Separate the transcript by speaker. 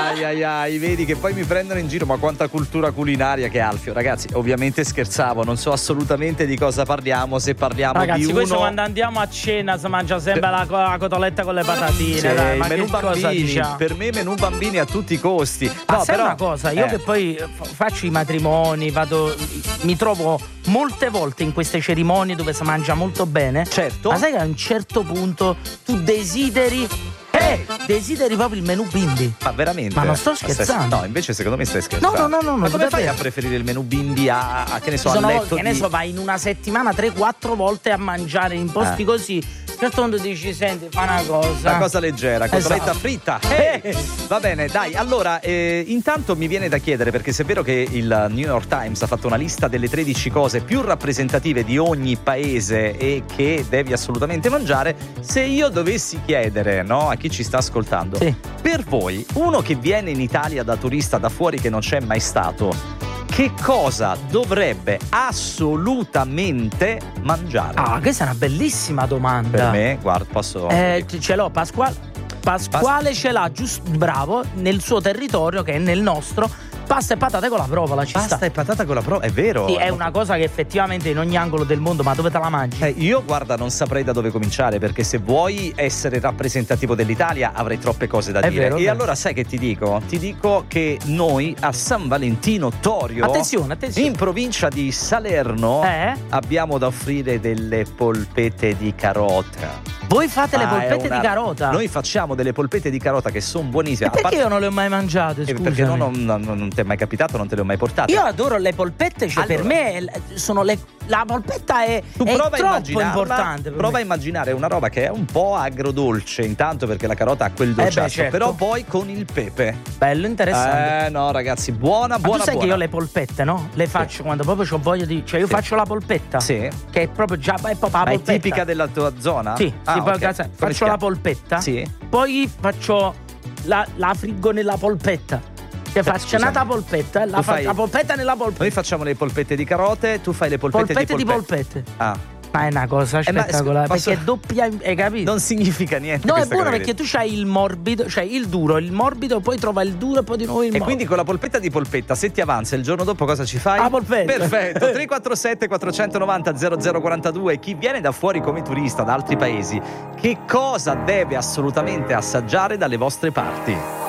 Speaker 1: ai, vedi che poi mi prendono in giro, ma quanta cultura culinaria che Alfio. Ragazzi, ovviamente scherzavo, non so assolutamente di cosa parliamo, se parliamo
Speaker 2: ragazzi,
Speaker 1: di uno...
Speaker 2: questo quando andiamo a cena si mangia sempre la cotoletta con le patatine,
Speaker 1: sì,
Speaker 2: dai, ma
Speaker 1: menù
Speaker 2: che cosa
Speaker 1: bambini,
Speaker 2: diciamo?
Speaker 1: per me menù bambini a tutti i costi.
Speaker 2: Ma
Speaker 1: No,
Speaker 2: sai
Speaker 1: però
Speaker 2: una cosa, io che poi faccio i matrimoni, mi trovo molte volte in queste cerimonie dove si mangia molto bene.
Speaker 1: Certo.
Speaker 2: Ma sai che a un certo punto tu desideri proprio il menù bimbi.
Speaker 1: Ma veramente?
Speaker 2: Ma non sto scherzando.
Speaker 1: No, invece secondo me stai scherzando.
Speaker 2: No.
Speaker 1: Ma come fai
Speaker 2: davvero
Speaker 1: a preferire il menù bimbi a che ne so,
Speaker 2: Sono
Speaker 1: a letto
Speaker 2: che ne so, vai in una settimana 3-4 volte a mangiare in posti così. A un certo punto dici, senti, fa una cosa
Speaker 1: leggera, cotoletta
Speaker 2: Esatto.
Speaker 1: fritta. Va bene, dai. Allora, intanto mi viene da chiedere, perché se è vero che il New York Times ha fatto una lista delle 13 cose più rappresentative di ogni paese e che devi assolutamente mangiare, se io dovessi chiedere, no, a chi ci sta ascoltando,
Speaker 2: Sì.
Speaker 1: per voi, uno che viene in Italia da turista da fuori che non c'è mai stato, che cosa dovrebbe assolutamente mangiare?
Speaker 2: Ah, questa è una bellissima domanda.
Speaker 1: Per me, guarda, posso...
Speaker 2: Ce l'ho, Pasquale ce l'ha giusto bravo nel suo territorio, che è nel nostro. Pasta e patate con la provola, ci
Speaker 1: Pasta
Speaker 2: sta.
Speaker 1: e patata con la provola, è vero.
Speaker 2: Sì, è una cosa che effettivamente in ogni angolo del mondo, ma dove te la mangi?
Speaker 1: Io guarda, non saprei da dove cominciare, perché se vuoi essere rappresentativo dell'Italia avrei troppe cose da dire.
Speaker 2: Vero,
Speaker 1: e allora sai che ti dico? Ti dico che noi a San Valentino Torio,
Speaker 2: Attenzione.
Speaker 1: in provincia di Salerno, abbiamo da offrire delle polpette di carota.
Speaker 2: Voi fate le polpette di carota?
Speaker 1: Noi facciamo delle polpette di carota che sono buonissime.
Speaker 2: E perché io non le ho mai mangiate, scusami?
Speaker 1: Perché non ti è mai capitato, non te le ho mai portate.
Speaker 2: Io adoro le polpette, cioè
Speaker 1: Allora,
Speaker 2: per me sono la polpetta è troppo importante.
Speaker 1: Prova a immaginare una roba che è un po' agrodolce, intanto perché la carota ha quel dolciastro,
Speaker 2: certo.
Speaker 1: però poi con il pepe.
Speaker 2: Bello, interessante.
Speaker 1: No ragazzi, buona.
Speaker 2: Tu sai che io le polpette, no? Le faccio quando proprio ho voglia di... Cioè io faccio la polpetta.
Speaker 1: Sì.
Speaker 2: Che è proprio già... È proprio la polpetta.
Speaker 1: È tipica della tua zona?
Speaker 2: Sì, poi
Speaker 1: okay.
Speaker 2: faccio la polpetta.
Speaker 1: Sì.
Speaker 2: Poi faccio la friggo nella polpetta. Che faccio nata polpetta, la polpetta nella polpetta.
Speaker 1: Noi facciamo le polpette di carote, tu fai le polpette
Speaker 2: di polpette.
Speaker 1: Ah.
Speaker 2: Ma è una cosa spettacolare, perché è doppia, hai capito?
Speaker 1: Non significa niente.
Speaker 2: No, è buono perché tu c'hai il morbido, cioè il duro, poi trova il duro e poi di nuovo il morbido.
Speaker 1: E quindi con la polpetta di polpetta, se ti avanza il giorno dopo cosa ci fai?
Speaker 2: La polpetta.
Speaker 1: Perfetto. 347 490 0042. Chi viene da fuori come turista da altri paesi, che cosa deve assolutamente assaggiare dalle vostre parti?